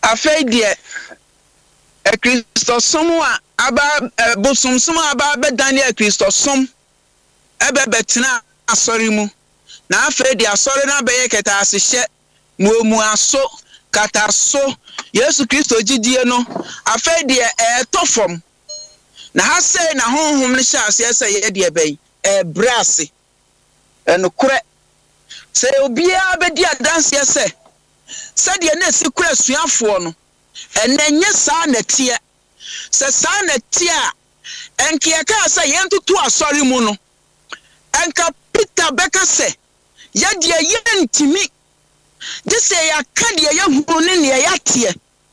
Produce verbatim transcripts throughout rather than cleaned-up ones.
afei de e Kristo som a aba bosom som aba bedan e Kristo som ebe betena asori mu na afei de asori na be ye keta asehye muomu aso kataso Yesu Kristo gidie no afei de e tofom na ha sei na honhom ne hye ase ese ye de bai e brase eno kure se obia be di adanse ese se de na si kure suafo no enenye sa na tie se sa na tie a enke ya ka se ye ntutu asori mu no enka Peter beka se ye de ye ntimi de se ya ka de ye hunu ne ne ya tie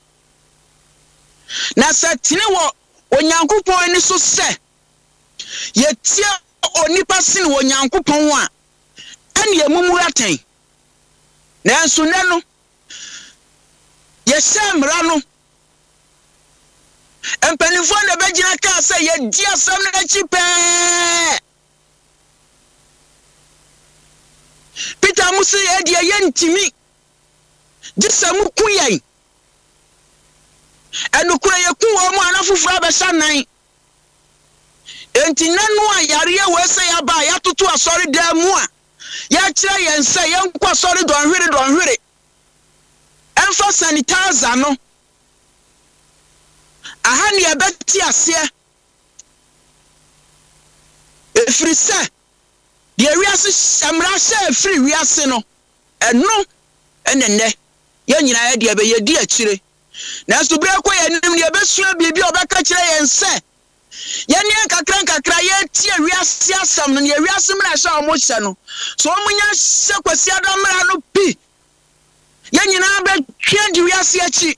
na se tini wo onyankopon ni so se ye tie onipa sin wo onyankopon a ene ye mumu aten na nso ne no ye semra no empanifo na begina ka se ye di asam na chi pe Peter musi ye di ye ntimi disamu kuyen enu kura ye ku wo mu anafufura be sanan enti nanu ayare ye we se ya ba ya tutu asori da mu a ya kire ye nse ye nkwa asori don hwere don hwere emfa sanitizer no aha ne ye beti ase efri se de wiase samra se efri wiase no eno enenne ye nyina ye de be ye di akire na so bra kwa ye nim ye besua bibi obeka kire ye nse ye ne kakra kakra ye tie wiase asam no ye wiase mra sha omo hye no so omunya hye kwasi adom mra no pi ye nyina be twa di wiase achi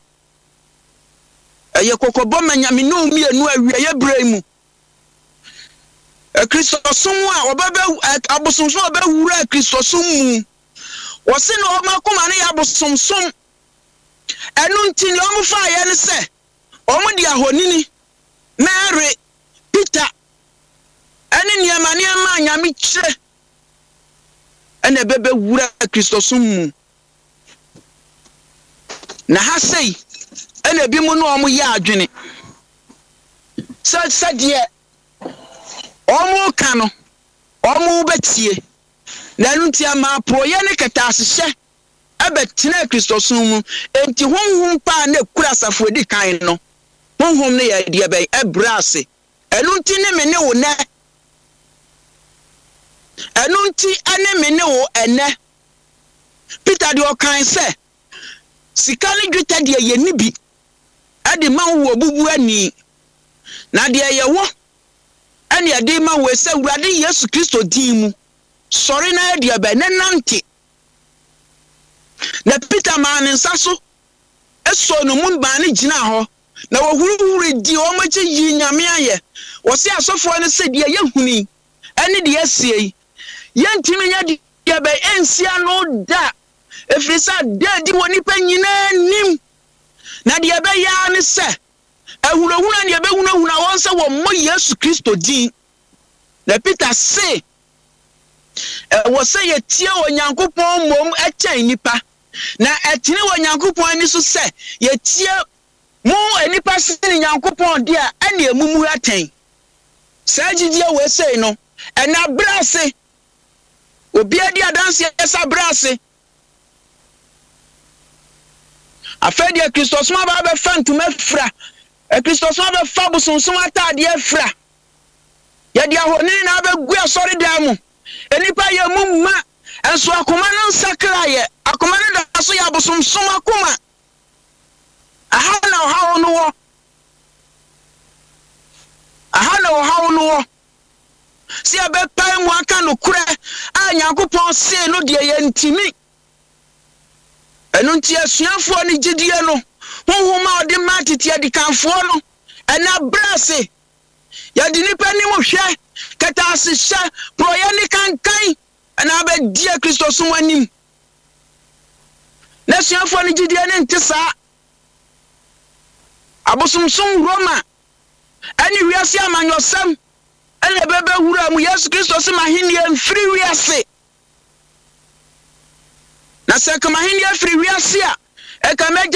ye kokobo manyame no mi enu awie ye bremu e Kristo som a obebe abosomsom obe wura Kristo som mu wo se no makoma ne ya abosomsom enu ntini omu fa ye ne se omu di ahonini Mary Peter ene niema niema nyame kire ene bebe wura Kristo som mu na ha sei ene bi mu no omu ya adwene sa sa die omu kano omu betie na ntia ma pro ye ne keta asehye abetena Kristo som mu enti honhom pa na kura safo di kan no honhom ne ya die be ebrase enu nti ne me ne wo ne enu nti ane me ne wo ene Peter de okan se sika ne dweta de ye ni bi ade ma wo bubu ani na de ye wo ene ade ma wo se urade Yesu Kristo din mu sori na de be ne nante na Peter man nsaso eso no mun ba ne gina ho na wo huru di o ma chi yi nyame aye wo se asofo ne se de ye huni ene de asie ye ntimi nya de be ensia no da efrisa de di woni pa nyina nim na de be ya ne se ehurahuna ne be hunahuna won se wo mo Yesu Kristo din na Peter se e wo se ye tie onyankopon mom echen nipa na etine onyankopon ani so se ye tie mo enipa sin nyankopon dia ene emumu aten sa gidie we sei no ena brase obi adi adanse esa brase afedia Kristo soma ba be fantum afra e Kristo soma be fa bosonsom atade afra ye dia honi na be gu asori damu enipa ye mumma enso akoma no nsakra ye akoma no da so ya bosonsom akoma aha na ha no wo aha na ha no wo si abe pa mu aka no kure a nyankopon se no de ye ntimi enu nti asuafo ni gidie no honhoma odi matiti adi kanfo no ena brase ya di nipa ni mo hwe kata asehye pro ye ni kankan ena be die Kristo som anim na asuafo ni gidie ne ntisa abosomsom Roma ani wiase amanyosam ene bebe hura mu Yesu Kristo se mahini emfiri wiase na se ka mahini efiri wiase a e ka